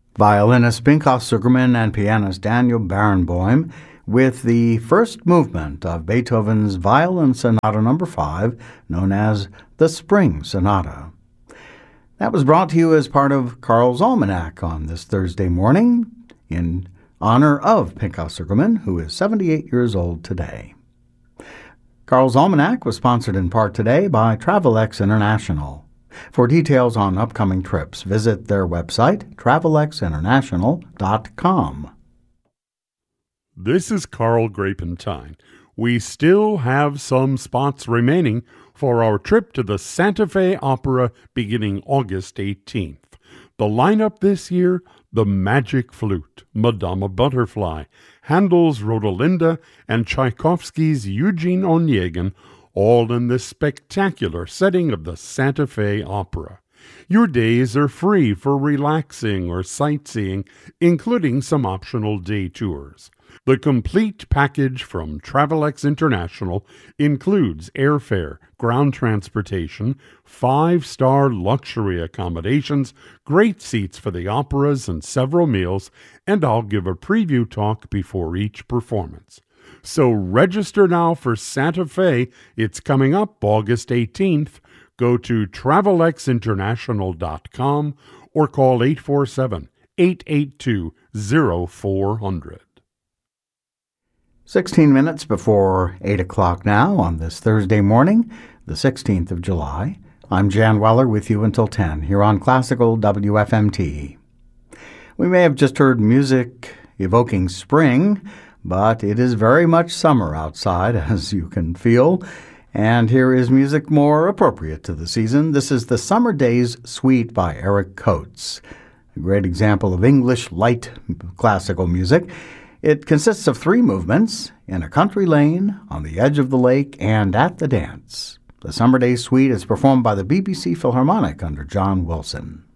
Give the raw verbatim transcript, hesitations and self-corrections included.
Violinist Pinchas Zukerman and pianist Daniel Barenboim with the first movement of Beethoven's Violin Sonata number five, known as the Spring Sonata. That was brought to you as part of Carl's Almanac on this Thursday morning in honor of Pinchas Zukerman, who is seventy-eight years old today. Carl's Almanac was sponsored in part today by Travelex International. For details on upcoming trips, visit their website, travelex international dot com. This is Carl Grapentine. We still have some spots remaining for our trip to the Santa Fe Opera beginning August eighteenth. The lineup this year: The Magic Flute, Madama Butterfly, Handel's Rodolinda, and Tchaikovsky's Eugene Onegin, all in the spectacular setting of the Santa Fe Opera. Your days are free for relaxing or sightseeing, including some optional day tours. The complete package from Travelex International includes airfare, ground transportation, five-star luxury accommodations, great seats for the operas and several meals, and I'll give a preview talk before each performance. So register now for Santa Fe. It's coming up August eighteenth. Go to travelex international dot com or call eight four seven, eight eight two, zero four zero zero. sixteen minutes before eight o'clock now on this Thursday morning, the sixteenth of July. I'm Jan Weller with you until ten here on Classical W F M T. We may have just heard music evoking spring, but it is very much summer outside, as you can feel. And here is music more appropriate to the season. This is the Summer Days Suite by Eric Coates, a great example of English light classical music. It consists of three movements: In a Country Lane, On the Edge of the Lake, and At the Dance. The Summer Days Suite is performed by the B B C Philharmonic under John Wilson.